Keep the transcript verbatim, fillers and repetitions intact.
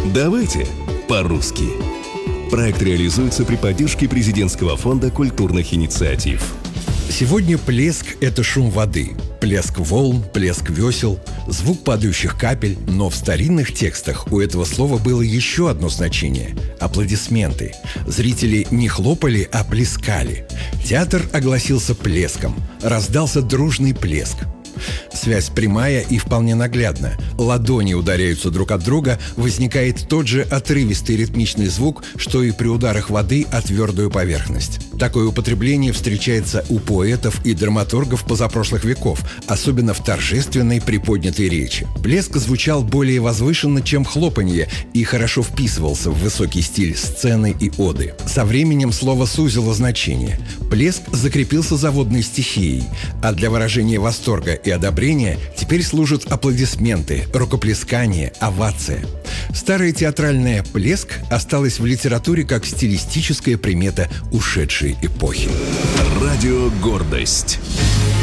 Давайте по-русски. Проект реализуется при поддержке Президентского фонда культурных инициатив. Сегодня плеск – это шум воды. Плеск волн, плеск весел, звук падающих капель. Но в старинных текстах у этого слова было еще одно значение – аплодисменты. Зрители не хлопали, а плескали. Театр огласился плеском. Раздался дружный плеск. Связь прямая и вполне наглядна. Ладони ударяются друг от друга, возникает тот же отрывистый ритмичный звук, что и при ударах воды о твердую поверхность. Такое употребление встречается у поэтов и драматургов позапрошлых веков, особенно в торжественной приподнятой речи. Плеск звучал более возвышенно, чем хлопанье, и хорошо вписывался в высокий стиль сцены и оды. Со временем слово сузило значение. Плеск закрепился за водной стихией, а для выражения восторга и одобрения теперь служат аплодисменты, рукоплескание, овация. Старое театральное «плеск» осталось в литературе как стилистическая примета ушедшей эпохи. Радио «Гордость».